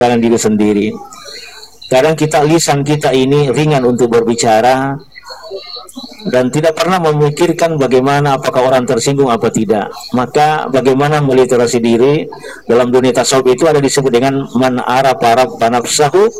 dengan diri sendiri. Kadang lisan kita ini ringan untuk berbicara dan tidak pernah memikirkan bagaimana apakah orang tersinggung apa tidak. Maka bagaimana meliterasi diri dalam dunia tasawuf itu ada disebut dengan man arafa nafsahu,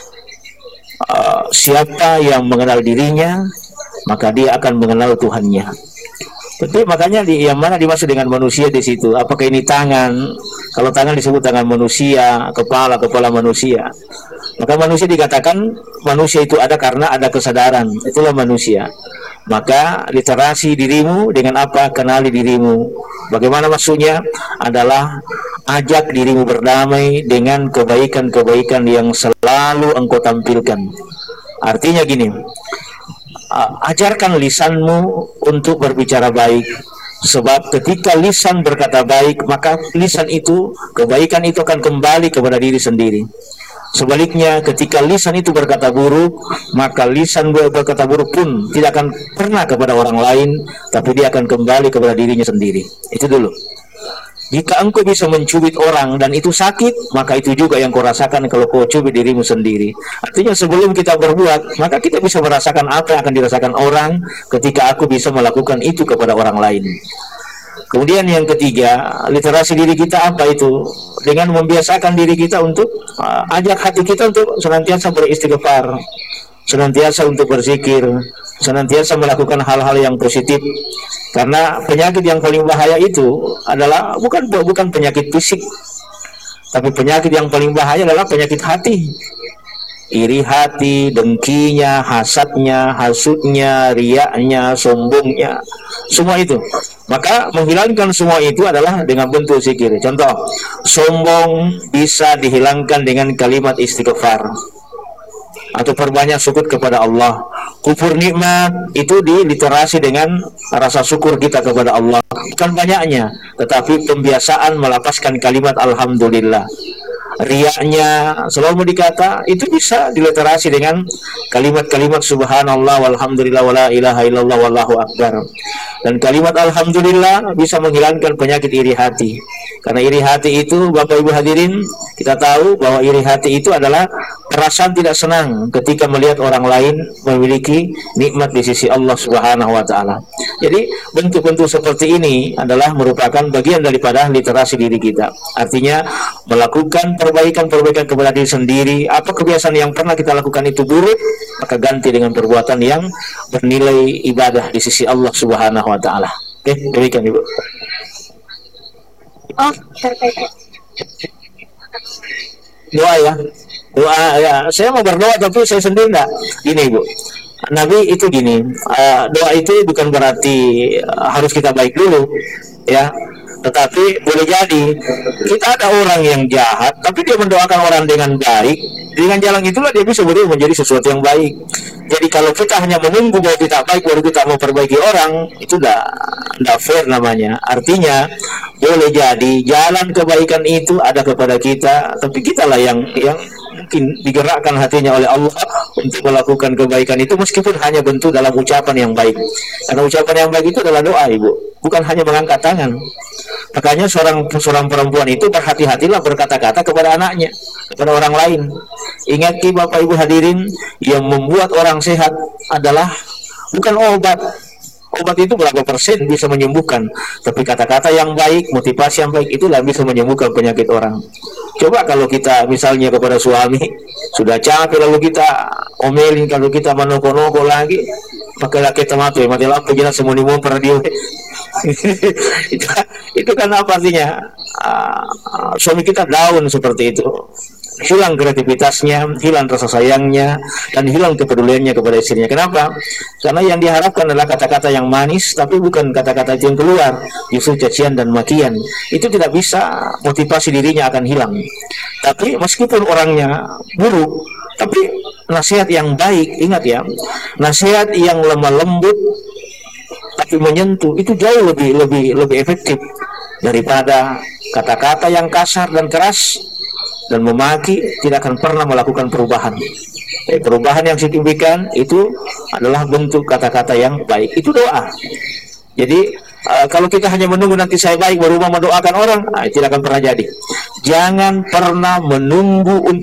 siapa yang mengenal dirinya maka dia akan mengenal Tuhannya. Tapi makanya yang mana dimaksud dengan manusia di situ? Apakah ini tangan? Kalau tangan disebut tangan manusia, kepala manusia. Maka manusia dikatakan manusia itu ada karena ada kesadaran. Itulah manusia. Maka literasi dirimu dengan apa? Kenali dirimu. Bagaimana maksudnya? Adalah ajak dirimu berdamai dengan kebaikan-kebaikan yang selalu engkau tampilkan. Artinya gini, ajarkan lisanmu untuk berbicara baik. Sebab ketika lisan berkata baik, maka lisan itu, kebaikan itu akan kembali kepada diri sendiri. Sebaliknya, ketika lisan itu berkata buruk, maka lisan berkata buruk pun tidak akan pernah kepada orang lain, tapi dia akan kembali kepada dirinya sendiri. Itu dulu. Jika engkau bisa mencubit orang dan itu sakit, maka itu juga yang kau rasakan kalau kau cubit dirimu sendiri. Artinya sebelum kita berbuat, maka kita bisa merasakan apa yang akan dirasakan orang ketika aku bisa melakukan itu kepada orang lain. Kemudian yang ketiga, literasi diri kita apa itu? Dengan membiasakan diri kita untuk ajak hati kita untuk senantiasa beristighfar, senantiasa untuk berzikir, senantiasa melakukan hal-hal yang positif. Karena penyakit yang paling bahaya itu adalah bukan penyakit fisik, tapi penyakit yang paling bahaya adalah penyakit hati. Iri hati, dengkinya, hasadnya, hasutnya, riaknya, sombongnya, semua itu. Maka menghilangkan semua itu adalah dengan bentuk zikir. Contoh, sombong bisa dihilangkan dengan kalimat istighfar atau perbanyak syukur kepada Allah. Kufur nikmat itu diliterasi dengan rasa syukur kita kepada Allah, bukan banyaknya, tetapi pembiasaan melapaskan kalimat alhamdulillah. Riaknya selalu dikata itu bisa diliterasi dengan kalimat-kalimat subhanallah walhamdulillah wala ilaha illallah wallahu akbar. Dan kalimat alhamdulillah bisa menghilangkan penyakit iri hati. Karena iri hati itu, Bapak Ibu hadirin, kita tahu bahwa iri hati itu adalah perasaan tidak senang ketika melihat orang lain memiliki nikmat di sisi Allah Subhanahu wa taala. Jadi bentuk-bentuk seperti ini adalah merupakan bagian daripada literasi diri kita. Artinya melakukan perbaikan-perbaikan kepada diri sendiri. Apa kebiasaan yang pernah kita lakukan itu buruk, maka ganti dengan perbuatan yang bernilai ibadah di sisi Allah Subhanahu wa taala. Oke, demikian Ibu. Oh, terkait Doa ya. Doa ya. Saya mau berdoa tapi saya sendiri enggak. Gini, Bu. Nabi itu gini, doa itu bukan berarti harus kita baik dulu, ya. Tetapi boleh jadi kita ada orang yang jahat, tapi dia mendoakan orang dengan baik. Dengan jalan itulah dia bisa berubah menjadi sesuatu yang baik. Jadi kalau kita hanya menunggu bahwa kita baik baru kita mau perbaiki orang, itu tidak fair namanya. Artinya boleh jadi jalan kebaikan itu ada kepada kita, tapi kitalah yang mungkin digerakkan hatinya oleh Allah untuk melakukan kebaikan itu, meskipun hanya bentuk dalam ucapan yang baik. Karena ucapan yang baik itu adalah doa, Ibu, bukan hanya mengangkat tangan. Makanya seorang perempuan itu berhati-hatilah berkata-kata kepada anaknya, kepada orang lain. Ingat Bapak Ibu hadirin, yang membuat orang sehat adalah bukan obat. Obat itu berapa persen bisa menyembuhkan, tapi kata-kata yang baik, motivasi yang baik itulah bisa menyembuhkan penyakit orang. Coba kalau kita misalnya kepada suami sudah capek lalu kita omelin, kalau kita menoko-noko lagi pakai laki tematu ya mati lampu jelas semua nih mau radio. itu kan apa artinya? Suami kita down seperti itu, hilang kreativitasnya, hilang rasa sayangnya, dan hilang kepeduliannya kepada istrinya. Kenapa? Karena yang diharapkan adalah kata-kata yang manis, tapi bukan kata-kata itu yang keluar, justru cacian dan makian. Itu tidak bisa, motivasi dirinya akan hilang. Tapi meskipun orangnya buruk, tapi nasihat yang baik, ingat ya, nasihat yang lemah lembut tapi menyentuh itu jauh lebih efektif daripada kata-kata yang kasar dan keras dan memaki. Tidak akan pernah melakukan perubahan. Perubahan yang signifikan itu adalah bentuk kata-kata yang baik. Itu doa. Jadi Kalau kita hanya menunggu nanti saya baik baru mau mendoakan orang, tidak akan pernah jadi. Jangan pernah menunggu untuk